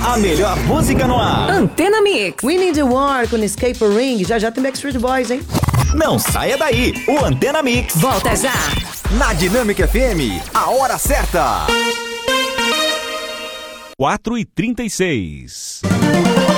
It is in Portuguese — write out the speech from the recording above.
A melhor música no ar. Antena Mix. Winning the War com Escape Ring. Já tem Backstreet Boys, hein? Não saia daí. O Antena Mix. Volta já. Na Dinâmica FM, a hora certa. 4h36.